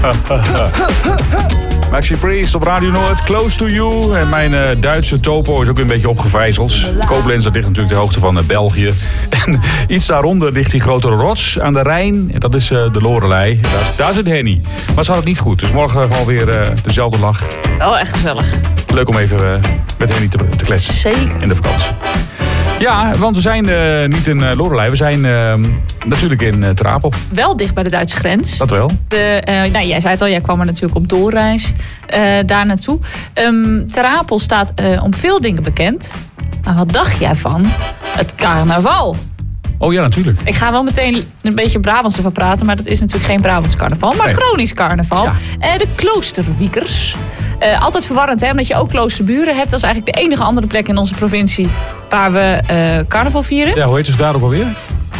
Maxi Priest op Radio Noord, Close to You. En mijn Duitse topo is ook een beetje opgevijzeld. Koblenz, dat ligt natuurlijk de hoogte van België. En iets daaronder ligt die grote rots aan de Rijn. En dat is de Lorelei. Daar zit Henny. Maar ze had het niet goed. Dus morgen gewoon weer dezelfde lach. Oh, echt gezellig. Leuk om even met Henny te kletsen. Zeker. In de vakantie. Ja, want we zijn niet in Lorelei. We zijn natuurlijk in Ter Apel. Wel dicht bij de Duitse grens. Dat wel. Jij zei het al, jij kwam er natuurlijk op doorreis daar naartoe. Ter Apel staat om veel dingen bekend. Maar wat dacht jij van het carnaval? Oh ja, natuurlijk. Ik ga wel meteen een beetje Brabants ervan praten, maar dat is natuurlijk geen Brabants carnaval, maar Gronings carnaval. Ja. De Kloosterwiekers. Altijd verwarrend, hè, omdat je ook kloosterburen hebt. Dat is eigenlijk de enige andere plek in onze provincie waar we carnaval vieren. Ja, hoe heet ze daar ook alweer?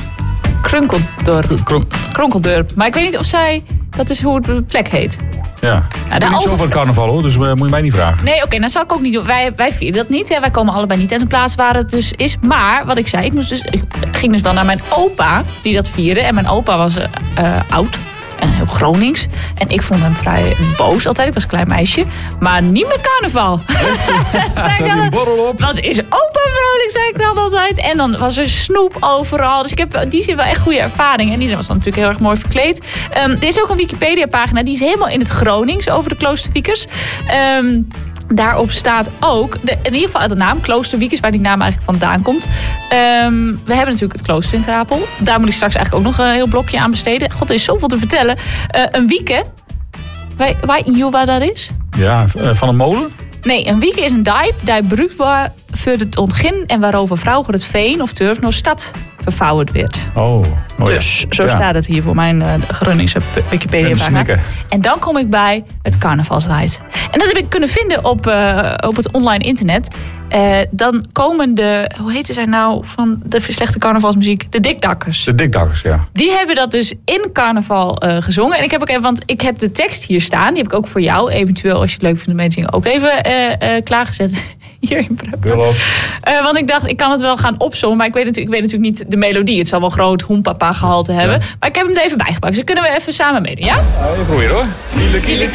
Kronkeldorp. Maar ik weet niet of dat is hoe de plek heet. Ja, ik ben niet zo van carnaval hoor, dus moet je mij niet vragen. Nee, oké, dan zal ik ook niet doen. Wij vieren dat niet. Hè. Wij komen allebei niet uit een plaats waar het dus is. Maar, wat ik zei, ik ging dus wel naar mijn opa die dat vierde. En mijn opa was oud en heel Gronings. En ik vond hem vrij boos altijd. Ik was een klein meisje. Maar niet met carnaval. Zet een borrel op. Wat is opa vrolijk, zei ik dan altijd. En dan was er snoep overal. Dus ik heb die zin wel echt goede ervaring. En die was dan natuurlijk heel erg mooi verkleed. Er is ook een Wikipedia-pagina. Die is helemaal in het Gronings over de Kloosterwiekers. Daarop staat ook, in ieder geval de naam, Kloosterwiekers, waar die naam eigenlijk vandaan komt. We hebben natuurlijk het klooster in Ter Apel. Daar moet ik straks eigenlijk ook nog een heel blokje aan besteden. God, er is zoveel te vertellen. Een wieke, weet je wat dat is? Ja, van een molen? Nee, een wieke is een dijp die gebruikt wordt voor het ontgin en waarover vroeger het veen of turf naar stad vervouwd werd. Oh, dus zo staat het hier voor mijn Groningse Wikipedia-pagina. En dan kom ik bij het carnavalslied. En dat heb ik kunnen vinden op het online internet. Dan komen hoe heette zij nou van de slechte carnavalsmuziek? De Dikdakkers. De Dikdakkers, ja. Die hebben dat dus in carnaval gezongen. En ik heb ook even, want ik heb de tekst hier staan. Die heb ik ook voor jou, eventueel als je het leuk vindt om mee te zingen, ook even klaargezet. Hier in Brabant. Want ik dacht, ik kan het wel gaan opzommen, maar ik weet natuurlijk niet de melodie. Het zal wel groot hoempapa gehalte hebben. Maar ik heb hem er even bijgepakt. Dus kunnen we even samen meedoen, ja? Even proberen hoor.